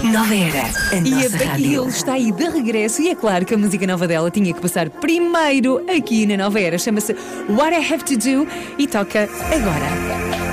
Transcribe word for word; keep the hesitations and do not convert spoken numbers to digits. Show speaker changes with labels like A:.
A: Nova Era, a
B: E
A: nossa
B: a Becky
A: rádio.
B: Hill está aí de regresso. E é claro que a música nova dela tinha que passar primeiro aqui na Nova Era. Chama-se What I Have to Do e toca agora.